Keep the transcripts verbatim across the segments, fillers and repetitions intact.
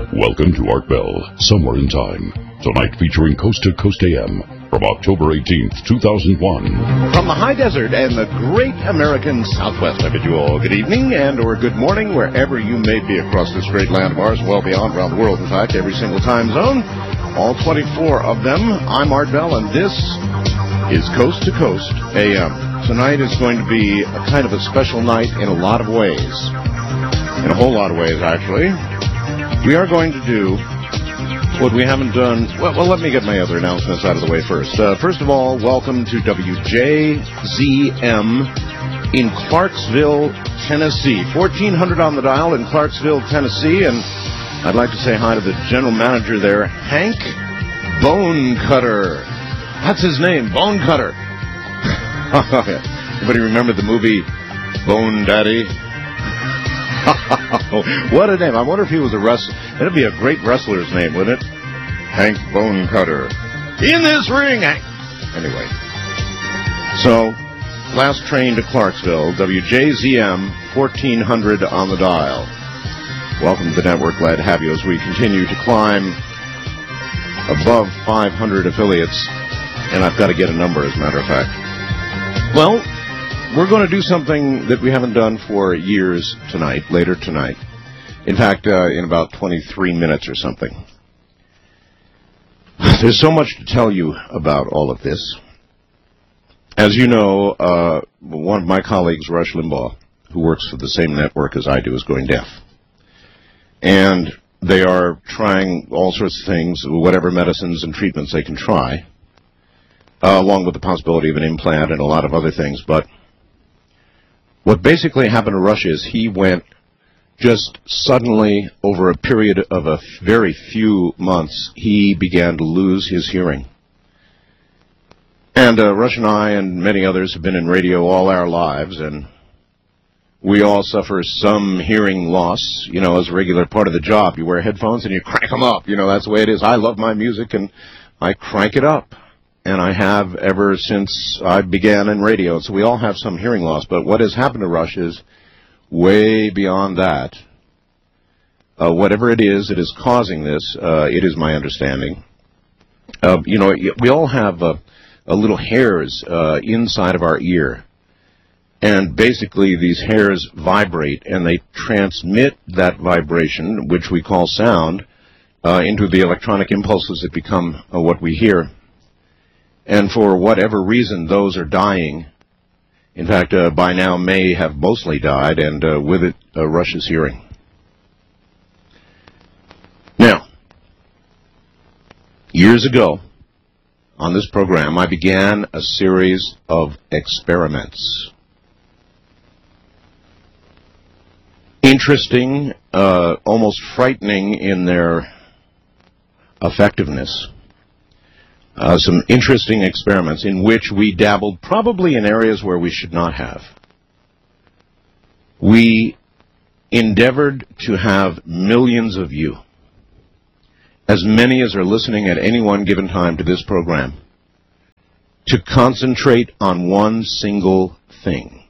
Welcome to Art Bell, Somewhere in Time. Tonight featuring Coast to Coast A M from October eighteenth, two thousand one. From the high desert and the great American Southwest, I bid you all good evening and or good morning wherever you may be across this great land of ours, well beyond around the world, in fact, every single time zone, all twenty-four of them. I'm Art Bell, and this is Coast to Coast A M. Tonight is going to be a kind of a special night in a lot of ways. In a whole lot of ways, actually. We are going to do what we haven't done. Well, well, let me get my other announcements out of the way first. Uh, first of all, welcome to W J Z M in Clarksville, Tennessee. fourteen hundred on the dial in Clarksville, Tennessee. And I'd like to say hi to the general manager there, Hank Bonecutter. That's his name, Bonecutter. Anybody remember the movie Bone Daddy? What a name. I wonder if he was a wrestler. It'd be a great wrestler's name, wouldn't it? Hank Bonecutter. In this ring, Hank. Anyway. So, last train to Clarksville, W J Z M, fourteen hundred on the dial. Welcome to the network. Glad to have you as we continue to climb above five hundred affiliates. And I've got to get a number, as a matter of fact. Well, we're going to do something that we haven't done for years tonight, later tonight. In fact, uh, in about twenty-three minutes or something. There's so much to tell you about all of this. As you know, uh, one of my colleagues, Rush Limbaugh, who works for the same network as I do, is going deaf. And they are trying all sorts of things, whatever medicines and treatments they can try, uh, along with the possibility of an implant and a lot of other things. But what basically happened to Rush is he went just suddenly, over a period of a very few months, he began to lose his hearing. And uh, Rush and I and many others have been in radio all our lives, and we all suffer some hearing loss, you know, as a regular part of the job. You wear headphones and you crank them up. You know, that's the way it is. I love my music, and I crank it up. And I have ever since I began in radio. So we all have some hearing loss. But what has happened to Rush is way beyond that. Uh, whatever it is that is causing this, uh, it is my understanding. Uh, you know, we all have uh, a little hairs uh, inside of our ear. And basically these hairs vibrate, and they transmit that vibration, which we call sound, uh, into the electronic impulses that become uh, what we hear. And for whatever reason, those are dying. In fact, uh, by now may have mostly died, and uh, with it, uh, Rush's hearing. Now, years ago, on this program, I began a series of experiments. Interesting, uh, almost frightening in their effectiveness. Uh, some interesting experiments in which we dabbled probably in areas where we should not have. We endeavored to have millions of you, as many as are listening at any one given time to this program, to concentrate on one single thing.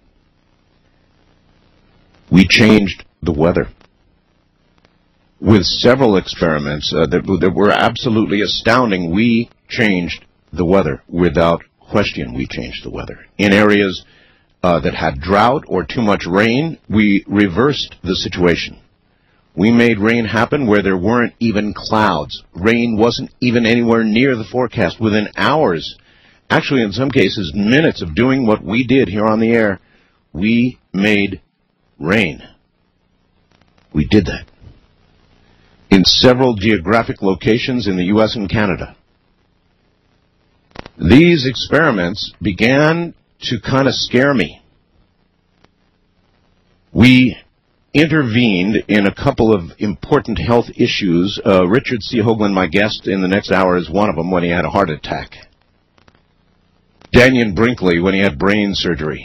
We changed the weather. With several experiments uh, that, that were absolutely astounding, we changed the weather. Without question, we changed the weather. In areas uh, that had drought or too much rain, we reversed the situation. We made rain happen where there weren't even clouds. Rain wasn't even anywhere near the forecast. Within hours, actually in some cases minutes of doing what we did here on the air, we made rain. We did that in several geographic locations in the U S and Canada. These experiments began to kind of scare me. We intervened in a couple of important health issues. Uh, Richard C. Hoagland, my guest in the next hour, is one of them when he had a heart attack. Daniel Brinkley when he had brain surgery.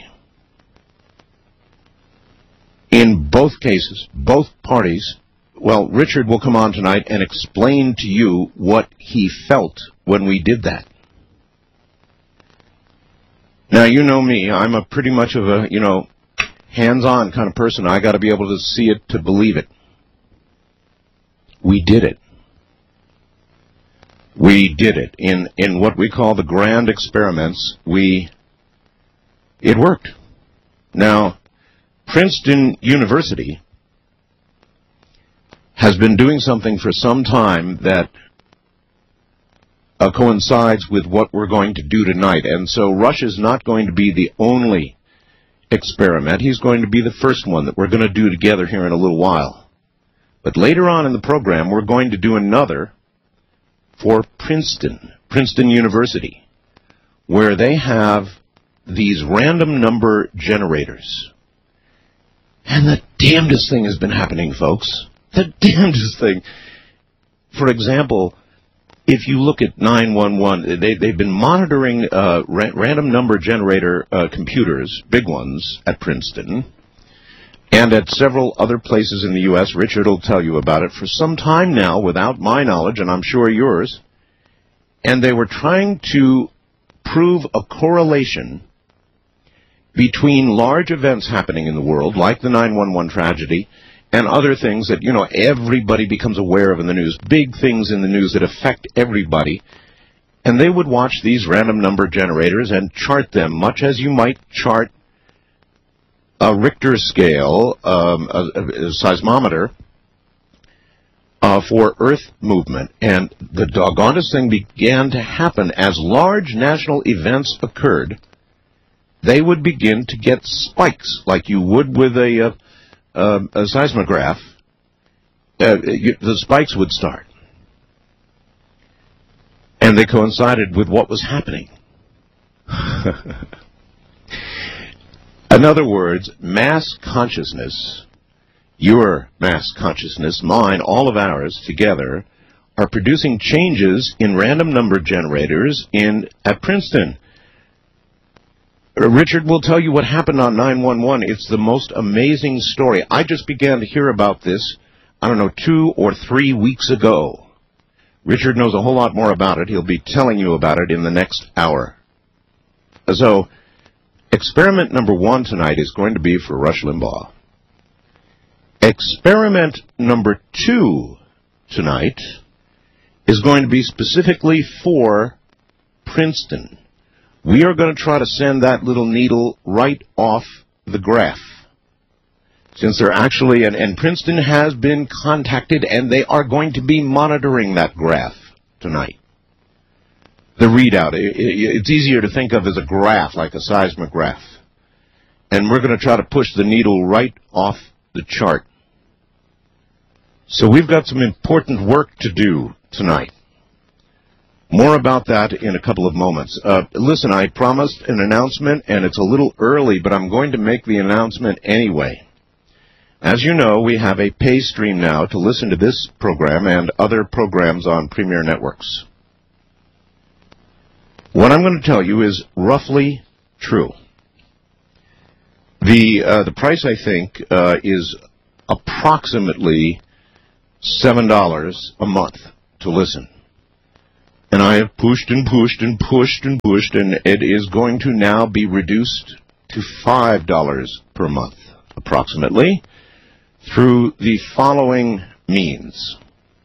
In both cases, both parties, well, Richard will come on tonight and explain to you what he felt when we did that. Now, you know me. I'm a pretty much of a, you know, hands-on kind of person. I got to be able to see it to believe it. we did it. We did it. In, in what we call the grand experiments, we, it worked. Now, Princeton University has been doing something for some time that uh, coincides with what we're going to do tonight. And so Rush is not going to be the only experiment. He's going to be the first one that we're going to do together here in a little while. But later on in the program, we're going to do another for Princeton, Princeton University, where they have these random number generators. And the damnedest thing has been happening, folks. The damnedest thing. For example, if you look at nine one one, they, they've been monitoring uh, ra- random number generator uh, computers, big ones, at Princeton, and at several other places in the U S Richard will tell you about it for some time now, without my knowledge, and I'm sure yours. And they were trying to prove a correlation between large events happening in the world, like the nine one one tragedy, and other things that, you know, everybody becomes aware of in the news, big things in the news that affect everybody. And they would watch these random number generators and chart them, much as you might chart a Richter scale, um, a, a seismometer, uh, for Earth movement. And the doggonest thing began to happen as large national events occurred. They would begin to get spikes, like you would with a, a, a, a seismograph. Uh, you, the spikes would start. And they coincided with what was happening. In other words, mass consciousness, your mass consciousness, mine, all of ours together, are producing changes in random number generators in at Princeton. Richard will tell you what happened on nine one one. It's the most amazing story. I just began to hear about this, I don't know, two or three weeks ago. Richard knows a whole lot more about it. He'll be telling you about it in the next hour. So, experiment number one tonight is going to be for Rush Limbaugh. Experiment number two tonight is going to be specifically for Princeton. We are going to try to send that little needle right off the graph. Since they're actually, and, and Princeton has been contacted, and they are going to be monitoring that graph tonight. The readout, it, it, it's easier to think of as a graph, like a seismograph. And we're going to try to push the needle right off the chart. So we've got some important work to do tonight. More about that in a couple of moments. Uh, listen, I promised an announcement, and it's a little early, but I'm going to make the announcement anyway. As you know, we have a pay stream now to listen to this program and other programs on Premier Networks. What I'm going to tell you is roughly true. The uh, the price, I think, uh, is approximately seven dollars a month to listen. And I have pushed and pushed and pushed and pushed, and it is going to now be reduced to five dollars per month, approximately, through the following means.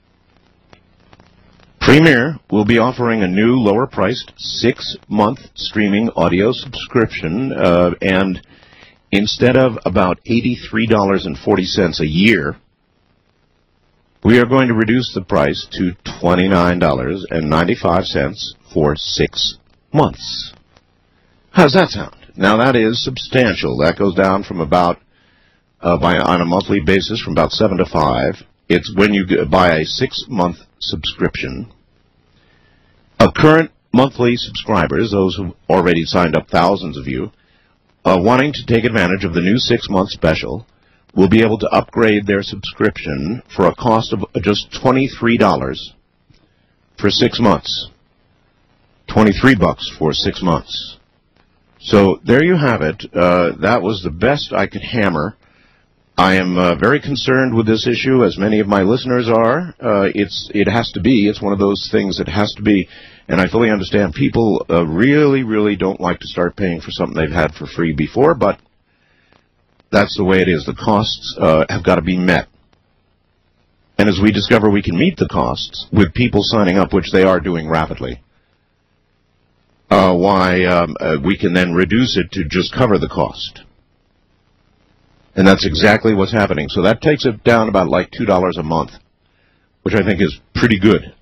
Premier will be offering a new, lower-priced, six-month streaming audio subscription, uh, and instead of about eighty-three dollars and forty cents a year, we are going to reduce the price to twenty-nine dollars and ninety-five cents for six months. How does that sound? Now, that is substantial. That goes down from about, uh, by, on a monthly basis, from about seven to five. It's when you buy a six-month subscription. Uh, current monthly subscribers, those who already signed up, thousands of you, uh, wanting to take advantage of the new six-month special, will be able to upgrade their subscription for a cost of just twenty-three dollars for six months. twenty-three bucks for six months. So there you have it. Uh, that was the best I could hammer. I am uh, very concerned with this issue, as many of my listeners are. Uh, it's it has to be. It's one of those things that has to be. And I fully understand people uh, really, really don't like to start paying for something they've had for free before, but that's the way it is. The costs uh, have got to be met. And as we discover we can meet the costs with people signing up, which they are doing rapidly, uh, why um, uh, we can then reduce it to just cover the cost. And that's exactly what's happening. So that takes it down about like two dollars a month, which I think is pretty good.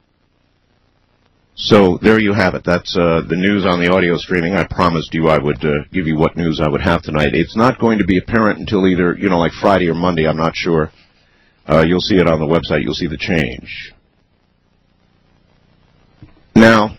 So there you have it. That's uh, the news on the audio streaming. I promised you I would uh, give you what news I would have tonight. It's not going to be apparent until either, you know, like Friday or Monday. I'm not sure. Uh, you'll see it on the website. You'll see the change. Now,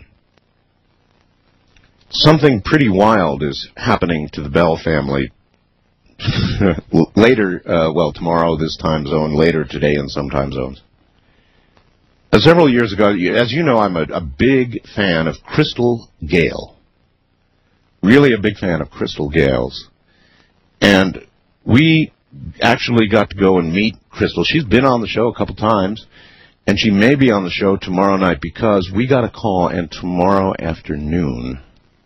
something pretty wild is happening to the Bell family later, uh, well, tomorrow this time zone, later today in some time zones. Uh, several years ago, as you know, I'm a, a big fan of Crystal Gayle. Really a big fan of Crystal Gayle's. And we actually got to go and meet Crystal. She's been on the show a couple times, and she may be on the show tomorrow night because we got a call, and tomorrow afternoon,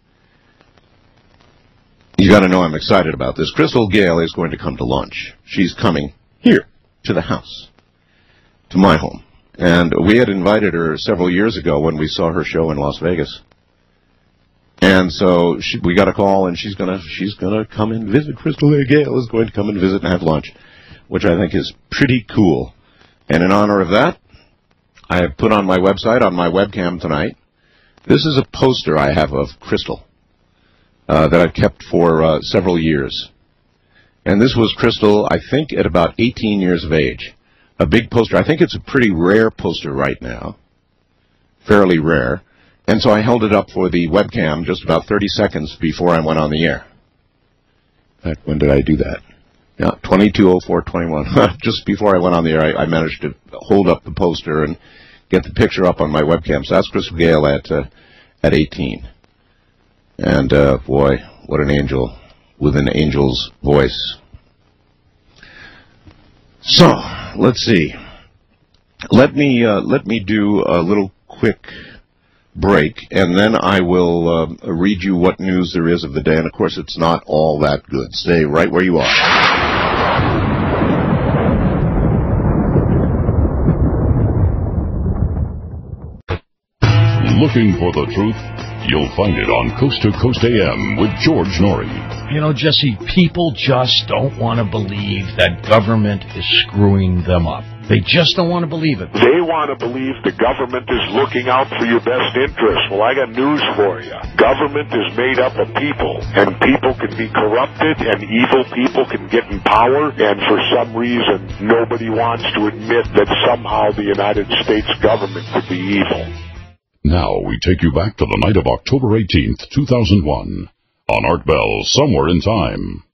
you got to know I'm excited about this. Crystal Gayle is going to come to lunch. She's coming here to the house, to my home. And we had invited her several years ago when we saw her show in Las Vegas. And so she, we got a call, and she's gonna she's gonna come and visit. Crystal Gayle is going to come and visit and have lunch, which I think is pretty cool. And in honor of that, I have put on my website, on my webcam tonight, this is a poster I have of Crystal uh, that I've kept for uh, several years. And this was Crystal, I think, at about eighteen years of age. A big poster. I think it's a pretty rare poster right now, fairly rare. And so I held it up for the webcam just about thirty seconds before I went on the air. In fact, when did I do that? Yeah, twenty-two oh four twenty-one. Just before I went on the air, I, I managed to hold up the poster and get the picture up on my webcam. So that's Crystal Gayle at uh, at eighteen. And, uh, boy, what an angel with an angel's voice. So, let's see. Let me uh, let me do a little quick break, and then I will uh, read you what news there is of the day. And, of course, it's not all that good. Stay right where you are. Looking for the truth? You'll find it on Coast to Coast A M with George Norrie. You know, Jesse, people just don't want to believe that government is screwing them up. They just don't want to believe it. They want to believe the government is looking out for your best interests. Well, I got news for you. Government is made up of people, and people can be corrupted, and evil people can get in power, and for some reason, nobody wants to admit that somehow the United States government could be evil. Now we take you back to the night of October eighteenth, two thousand one, on Art Bell, Somewhere in Time.